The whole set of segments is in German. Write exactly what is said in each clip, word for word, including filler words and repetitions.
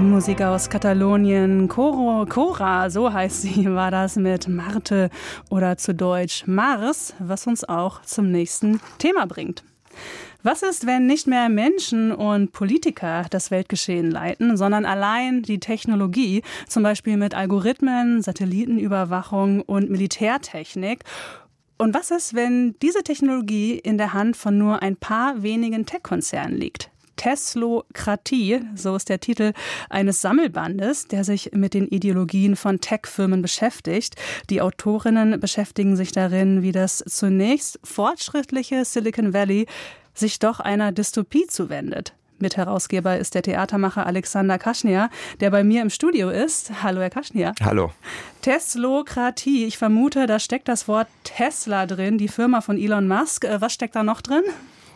Musik aus Katalonien, Coro, Cora, so heißt sie, war das mit Marte oder zu Deutsch Mars, was uns auch zum nächsten Thema bringt. Was ist, wenn nicht mehr Menschen und Politiker das Weltgeschehen leiten, sondern allein die Technologie, zum Beispiel mit Algorithmen, Satellitenüberwachung und Militärtechnik? Und was ist, wenn diese Technologie in der Hand von nur ein paar wenigen Tech-Konzernen liegt? Teslokratie, so ist der Titel eines Sammelbandes, der sich mit den Ideologien von Tech-Firmen beschäftigt. Die Autorinnen beschäftigen sich darin, wie das zunächst fortschrittliche Silicon Valley sich doch einer Dystopie zuwendet. Mitherausgeber ist der Theatermacher Alexander Kaschniar, der bei mir im Studio ist. Hallo, Herr Kaschniar. Hallo. Teslokratie, ich vermute, da steckt das Wort Tesla drin, die Firma von Elon Musk. Was steckt da noch drin?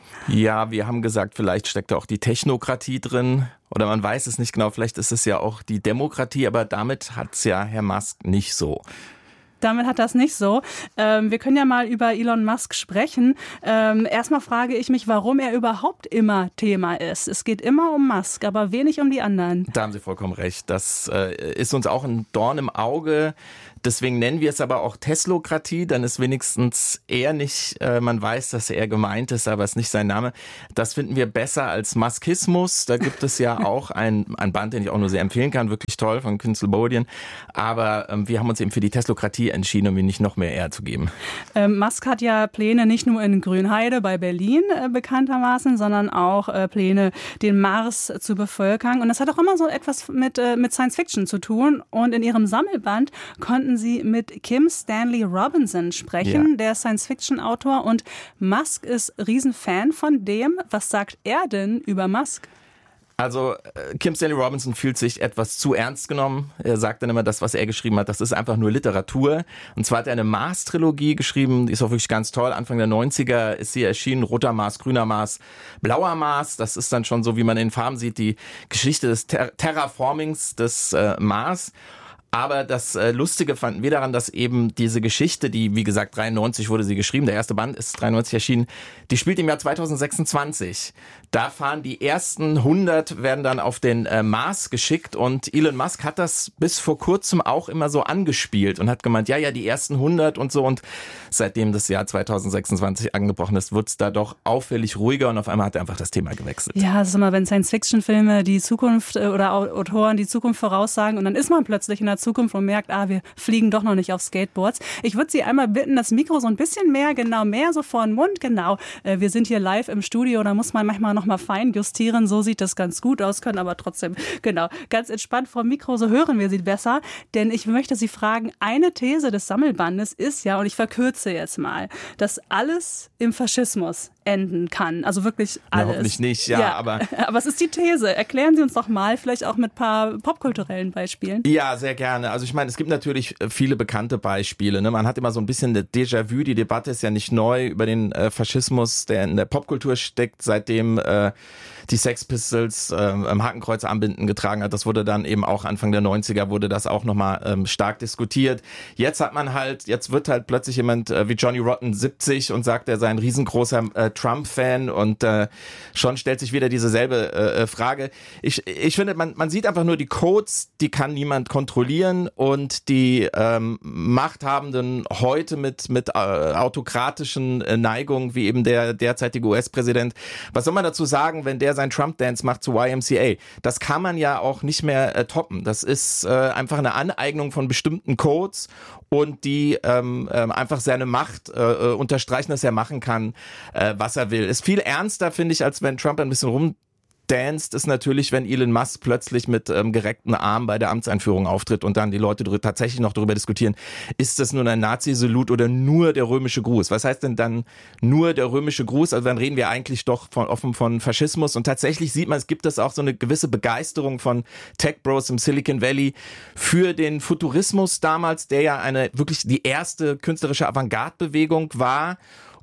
Ja, wir haben gesagt, vielleicht steckt da auch die Technokratie drin. Oder man weiß es nicht genau, vielleicht ist es ja auch die Demokratie, aber damit hat's ja Herr Musk nicht so. Damit hat das nicht so. Ähm, wir können ja mal über Elon Musk sprechen. Ähm, erstmal frage ich mich, warum er überhaupt immer Thema ist. Es geht immer um Musk, aber wenig um die anderen. Da haben Sie vollkommen recht. Das äh, ist uns auch ein Dorn im Auge. Deswegen nennen wir es aber auch Teslokratie, dann ist wenigstens er nicht, äh, man weiß, dass er gemeint ist, aber es ist nicht sein Name. Das finden wir besser als Muskismus. Da gibt es ja auch ein, ein Band, den ich auch nur sehr empfehlen kann, wirklich toll, von Künzel Bodien. Aber ähm, wir haben uns eben für die Teslokratie entschieden, um ihm nicht noch mehr Ehre zu geben. Ähm, Musk hat ja Pläne nicht nur in Grünheide bei Berlin äh, bekanntermaßen, sondern auch äh, Pläne, den Mars zu bevölkern. Und das hat auch immer so etwas mit, äh, mit Science Fiction zu tun. Und in ihrem Sammelband konnten Sie mit Kim Stanley Robinson sprechen, ja. Der Science-Fiction-Autor. Und Musk ist Riesenfan von dem. Was sagt er denn über Musk? Also Kim Stanley Robinson fühlt sich etwas zu ernst genommen. Er sagt dann immer, das, was er geschrieben hat, das ist einfach nur Literatur. Und zwar hat er eine Mars-Trilogie geschrieben, die ist auch wirklich ganz toll. Anfang der neunziger ist sie erschienen, roter Mars, grüner Mars, blauer Mars. Das ist dann schon so, wie man in den Farben sieht, die Geschichte des Ter- Terraformings des äh, Mars. Aber das äh, Lustige fanden wir daran, dass eben diese Geschichte, die, wie gesagt, dreiundneunzig wurde sie geschrieben, der erste Band ist dreiundneunzig erschienen, die spielt im Jahr zweitausendsechsundzwanzig. Da fahren die ersten hundert, werden dann auf den äh, Mars geschickt und Elon Musk hat das bis vor kurzem auch immer so angespielt und hat gemeint, ja, ja, die ersten hundert und so. Und seitdem das Jahr zweitausendsechsundzwanzig angebrochen ist, wird es da doch auffällig ruhiger und auf einmal hat er einfach das Thema gewechselt. Ja, das ist immer, wenn Science-Fiction-Filme die Zukunft äh, oder Autoren die Zukunft voraussagen und dann ist man plötzlich in der Zukunft und merkt, ah, wir fliegen doch noch nicht auf Skateboards. Ich würde Sie einmal bitten, das Mikro so ein bisschen mehr, genau, mehr so vor den Mund, genau. Äh, wir sind hier live im Studio, da muss man manchmal noch mal fein justieren, so sieht das ganz gut aus, können aber trotzdem, genau, ganz entspannt vor dem Mikro, so hören wir Sie besser, denn ich möchte Sie fragen, eine These des Sammelbandes ist ja, und ich verkürze jetzt mal, dass alles im Faschismus enden kann, also wirklich alles. Na, hoffentlich nicht, ja, ja, aber... Aber es ist die These, erklären Sie uns doch mal, vielleicht auch mit ein paar popkulturellen Beispielen. Ja, sehr gerne. Also ich meine, es gibt natürlich viele bekannte Beispiele. Ne? Man hat immer so ein bisschen eine Déjà-vu. Die Debatte ist ja nicht neu über den äh, Faschismus, der in der Popkultur steckt, seitdem äh, die Sex Pistols äh, Hakenkreuz-Armbinden getragen hat. Das wurde dann eben auch Anfang der neunziger wurde das auch nochmal ähm, stark diskutiert. Jetzt hat man halt, jetzt wird halt plötzlich jemand äh, wie Johnny Rotten siebzig und sagt, er sei ein riesengroßer äh, Trump-Fan und äh, schon stellt sich wieder dieselbe äh, Frage. Ich, ich finde, man, man sieht einfach nur die Codes, die kann niemand kontrollieren und die ähm, Machthabenden heute mit, mit äh, autokratischen äh, Neigungen, wie eben der derzeitige U S-Präsident. Was soll man dazu sagen, wenn der seinen Trump-Dance macht zu Y M C A? Das kann man ja auch nicht mehr äh, toppen. Das ist äh, einfach eine Aneignung von bestimmten Codes und die ähm, äh, einfach seine Macht äh, unterstreichen, dass er machen kann, äh, was er will. Ist viel ernster, finde ich, als wenn Trump ein bisschen rum Danced ist natürlich, wenn Elon Musk plötzlich mit ähm, gereckten Armen bei der Amtseinführung auftritt und dann die Leute drü- tatsächlich noch darüber diskutieren, ist das nun ein Nazi-Salut oder nur der römische Gruß? Was heißt denn dann nur der römische Gruß? Also dann reden wir eigentlich doch von, offen von Faschismus und tatsächlich sieht man, es gibt das auch so eine gewisse Begeisterung von Tech-Bros im Silicon Valley für den Futurismus damals, der ja eine wirklich die erste künstlerische Avantgarde-Bewegung war.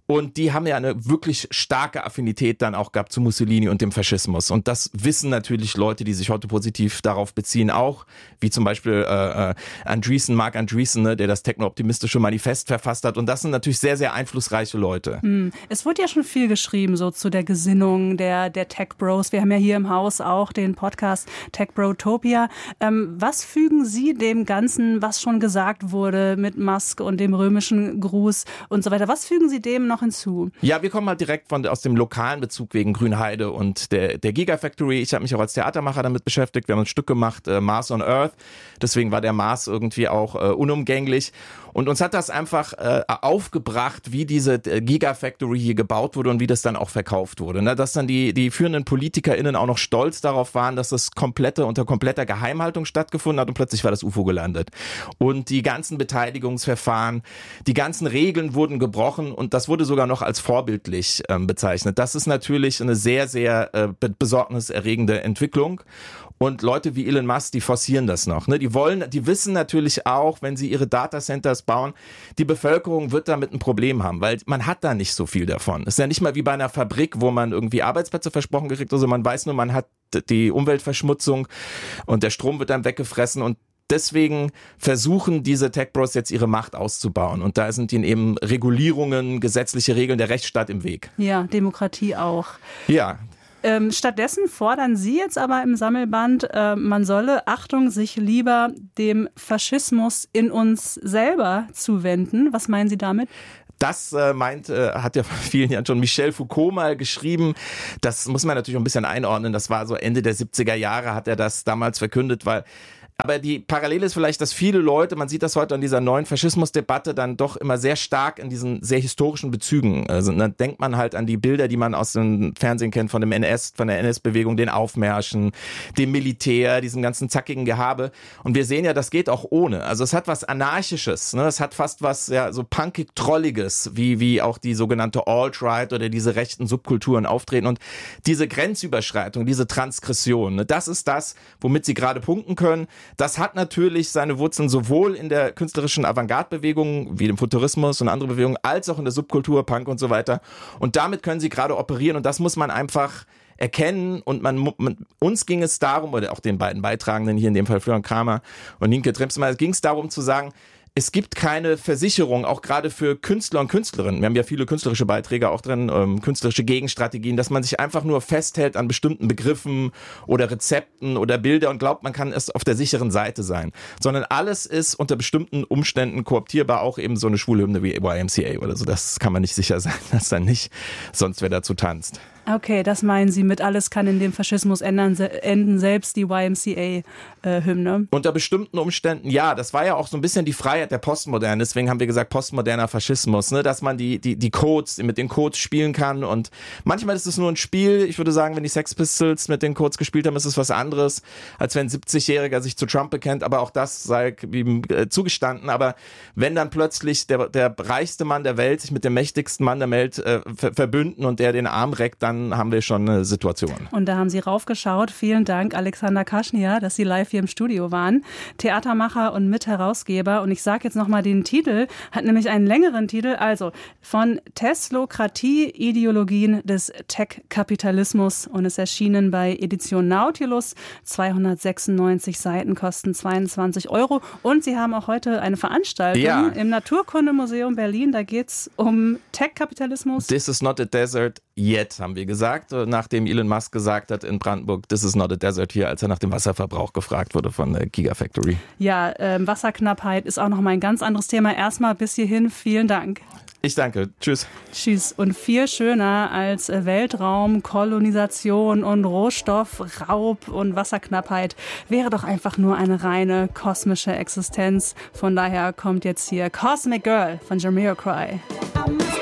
Und die haben ja eine wirklich starke Affinität dann auch gehabt zu Mussolini und dem Faschismus. Und das wissen natürlich Leute, die sich heute positiv darauf beziehen, auch, wie zum Beispiel äh, äh, Andreessen, Mark Andreessen, ne, der das techno-optimistische Manifest verfasst hat. Und das sind natürlich sehr, sehr einflussreiche Leute. Es wurde ja schon viel geschrieben, so zu der Gesinnung der, der Tech-Bros. Wir haben ja hier im Haus auch den Podcast Tech-Brotopia. Ähm, was fügen Sie dem Ganzen, was schon gesagt wurde mit Musk und dem römischen Gruß und so weiter, was fügen Sie dem noch hinzu? Ja, wir kommen halt direkt von, aus dem lokalen Bezug wegen Grünheide und der, der Gigafactory. Ich habe mich auch als Theatermacher damit beschäftigt. Wir haben ein Stück gemacht, äh, Mars on Earth. Deswegen war der Mars irgendwie auch äh, unumgänglich. Und uns hat das einfach äh, aufgebracht, wie diese Gigafactory hier gebaut wurde und wie das dann auch verkauft wurde. Ne? Dass dann die, die führenden PolitikerInnen auch noch stolz darauf waren, dass das komplette unter kompletter Geheimhaltung stattgefunden hat und plötzlich war das U F O gelandet. Und die ganzen Beteiligungsverfahren, die ganzen Regeln wurden gebrochen und das wurde sogar noch als vorbildlich ähm, bezeichnet. Das ist natürlich eine sehr, sehr äh, besorgniserregende Entwicklung. Und Leute wie Elon Musk, die forcieren das noch. Ne? Die wollen, die wissen natürlich auch, wenn sie ihre Datacenters bauen, die Bevölkerung wird damit ein Problem haben, weil man hat da nicht so viel davon. Es ist ja nicht mal wie bei einer Fabrik, wo man irgendwie Arbeitsplätze versprochen gekriegt hat. Also man weiß nur, man hat die Umweltverschmutzung und der Strom wird dann weggefressen und deswegen versuchen diese Tech-Bros jetzt ihre Macht auszubauen. Und da sind ihnen eben Regulierungen, gesetzliche Regeln, der Rechtsstaat im Weg. Ja, Demokratie auch. Ja. Ähm, stattdessen fordern Sie jetzt aber im Sammelband, äh, man solle, Achtung, sich lieber dem Faschismus in uns selber zuwenden. Was meinen Sie damit? Das äh, meint, äh, hat ja vor vielen Jahren schon Michel Foucault mal geschrieben. Das muss man natürlich ein bisschen einordnen. Das war so Ende der siebziger Jahre, hat er das damals verkündet, weil aber die Parallele ist vielleicht, dass viele Leute, man sieht das heute an dieser neuen Faschismusdebatte, dann doch immer sehr stark in diesen sehr historischen Bezügen. Also dann denkt man halt an die Bilder, die man aus dem Fernsehen kennt, von dem N S, von der N S-Bewegung, den Aufmärschen, dem Militär, diesem ganzen zackigen Gehabe. Und wir sehen ja, das geht auch ohne. Also es hat was Anarchisches, ne? Es hat fast was ja so punkig-trolliges, wie, wie auch die sogenannte Alt-Right oder diese rechten Subkulturen auftreten. Und diese Grenzüberschreitung, diese Transgression, ne? Das ist das, womit sie gerade punkten können. Das hat natürlich seine Wurzeln sowohl in der künstlerischen Avantgarde-Bewegung, wie dem Futurismus und andere Bewegungen, als auch in der Subkultur, Punk und so weiter. Und damit können sie gerade operieren und das muss man einfach erkennen und man, man uns ging es darum, oder auch den beiden Beitragenden, hier in dem Fall Florian Kramer und Nienke Tremsmeier, ging es darum zu sagen, es gibt keine Versicherung, auch gerade für Künstler und Künstlerinnen. Wir haben ja viele künstlerische Beiträge auch drin, ähm, künstlerische Gegenstrategien, dass man sich einfach nur festhält an bestimmten Begriffen oder Rezepten oder Bilder und glaubt, man kann es auf der sicheren Seite sein. Sondern alles ist unter bestimmten Umständen kooptierbar, auch eben so eine schwule Hymne wie Y M C A oder so. Das kann man nicht sicher sein, dass dann nicht sonst wer dazu tanzt. Okay, das meinen Sie mit alles kann in dem Faschismus ändern, enden, selbst die Y M C A-Hymne. Unter bestimmten Umständen, ja, das war ja auch so ein bisschen die Freiheit der Postmoderne, deswegen haben wir gesagt postmoderner Faschismus, ne, dass man die, die, die Codes, mit den Codes spielen kann und manchmal ist es nur ein Spiel, ich würde sagen, wenn die Sex Pistols mit den Codes gespielt haben, ist es was anderes, als wenn ein siebzigjähriger sich zu Trump bekennt, aber auch das sei ihm äh, zugestanden, aber wenn dann plötzlich der, der reichste Mann der Welt sich mit dem mächtigsten Mann der Welt äh, ver- verbünden und der den Arm reckt, dann haben wir schon eine Situation. Und da haben Sie raufgeschaut. Vielen Dank, Alexander Kaschnia, dass Sie live hier im Studio waren. Theatermacher und Mitherausgeber. Und ich sage jetzt nochmal den Titel, hat nämlich einen längeren Titel. Also von Teslokratie, Ideologien des Tech-Kapitalismus und ist erschienen bei Edition Nautilus. zweihundertsechsundneunzig Seiten, kosten zweiundzwanzig Euro. Und Sie haben auch heute eine Veranstaltung ja. im Naturkundemuseum Berlin. Da geht es um Tech-Kapitalismus. This is not a desert yet, haben wir gesagt, nachdem Elon Musk gesagt hat in Brandenburg, this is not a desert hier, als er nach dem Wasserverbrauch gefragt wurde von der Gigafactory. Ja, äh, Wasserknappheit ist auch noch mal ein ganz anderes Thema. Erstmal bis hierhin, vielen Dank. Ich danke. Tschüss. Tschüss. Und viel schöner als Weltraum, Kolonisation und Rohstoffraub und Wasserknappheit wäre doch einfach nur eine reine kosmische Existenz. Von daher kommt jetzt hier Cosmic Girl von Jamiroquai.